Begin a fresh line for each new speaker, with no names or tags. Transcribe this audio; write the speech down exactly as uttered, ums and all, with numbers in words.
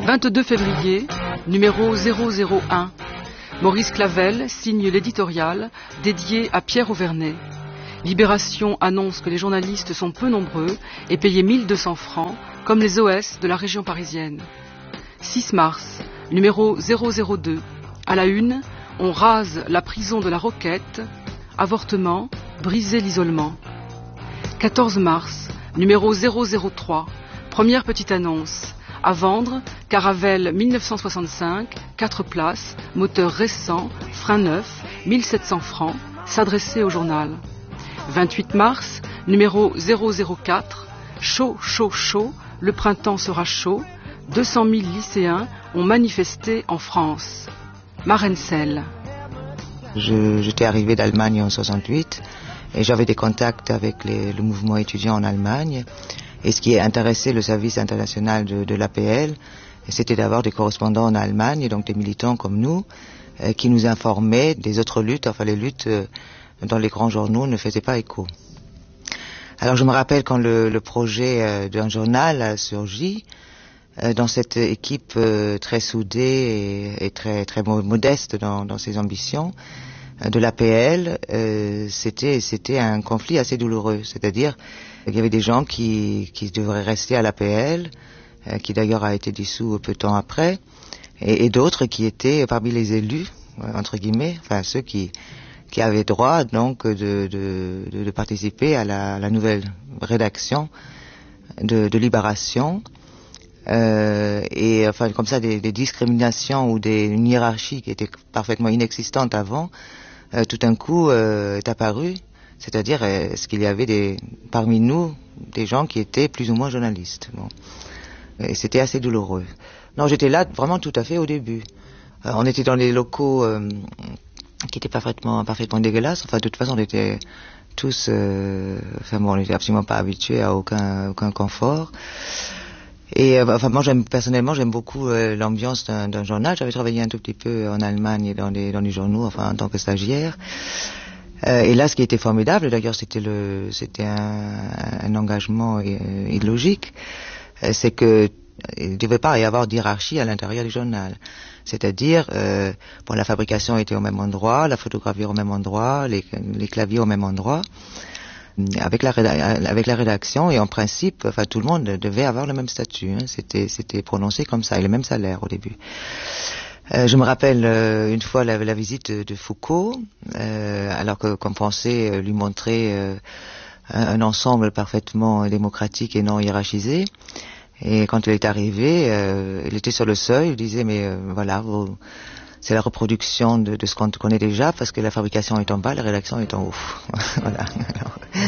vingt-deux février, numéro zéro zéro un. Maurice Clavel signe l'éditorial dédié à Pierre Auverney. Libération annonce que les journalistes sont peu nombreux et payés mille deux cents francs, comme les O S de la région parisienne. six mars, numéro zéro zéro deux. À la une, on rase la prison de la Roquette. Avortement, briser l'isolement. quatorze mars, numéro zéro zéro trois. Première petite annonce. À vendre, Caravelle mille neuf cent soixante-cinq, quatre places, moteur récent, frein neuf, mille sept cents francs, s'adresser au journal. vingt-huit mars, numéro zéro zéro quatre. Chaud, chaud, chaud, le printemps sera chaud. deux cent mille lycéens ont manifesté en France. Marenzel.
Je, j'étais arrivé d'Allemagne en soixante-huit et j'avais des contacts avec les, le mouvement étudiant en Allemagne. Et ce qui intéressait le service international de, de l'A P L, c'était d'avoir des correspondants en Allemagne, donc des militants comme nous, euh, qui nous informaient des autres luttes, enfin les luttes euh, dans les grands journaux ne faisaient pas écho. Alors je me rappelle quand le, le projet euh, d'un journal a surgi, euh, dans cette équipe euh, très soudée et, et très, très modeste dans, dans ses ambitions, euh, de l'A P L, euh, c'était, c'était un conflit assez douloureux, c'est-à-dire il y avait des gens qui, qui devraient rester à l'A P L, euh, qui d'ailleurs a été dissous peu de temps après, et, et d'autres qui étaient parmi les élus, euh, entre guillemets, enfin ceux qui, qui avaient droit donc de, de, de, de participer à la, à la nouvelle rédaction de, de Libération, euh, et enfin comme ça des, des discriminations ou des, une hiérarchie qui était parfaitement inexistante avant, euh, tout d'un coup euh, est apparue. C'est-à-dire, est-ce qu'il y avait des, parmi nous des gens qui étaient plus ou moins journalistes. Bon. Et c'était assez douloureux. Non, j'étais là vraiment tout à fait au début. Euh, on était dans les locaux euh, qui étaient parfaitement, parfaitement dégueulasses. Enfin, de toute façon, on était tous... Euh, enfin bon, on n'était absolument pas habitués à aucun, aucun confort. Et euh, enfin, moi, j'aime, personnellement, j'aime beaucoup euh, l'ambiance d'un, d'un journal. J'avais travaillé un tout petit peu en Allemagne dans les, dans les journaux, enfin, en tant que stagiaire. Euh, et là, ce qui était formidable, d'ailleurs, c'était le, c'était un, un engagement euh, illogique, euh, c'est que il ne devait pas y avoir d'hierarchie à l'intérieur du journal. C'est-à-dire, euh, bon, la fabrication était au même endroit, la photographie au même endroit, les, les claviers au même endroit, avec la, avec la rédaction, et en principe, enfin, tout le monde devait avoir le même statut. Hein, c'était, c'était prononcé comme ça, et le même salaire au début. Euh, je me rappelle euh, une fois la, la visite de, de Foucault, euh, alors que, qu'on pensait euh, lui montrer euh, un, un ensemble parfaitement démocratique et non hiérarchisé. Et quand il est arrivé, euh, il était sur le seuil, il disait mais euh, voilà, vous, c'est la reproduction de, de ce qu'on connaît déjà, parce que la fabrication est en bas, la rédaction est en haut. Voilà. Alors,